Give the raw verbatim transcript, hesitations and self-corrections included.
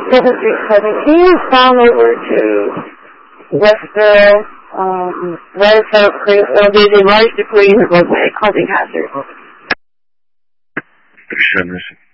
seventeen seven. Can you fall over to Westville, um, right at Creek? It'll be the large debris that goes away, causing hazard. Extremely.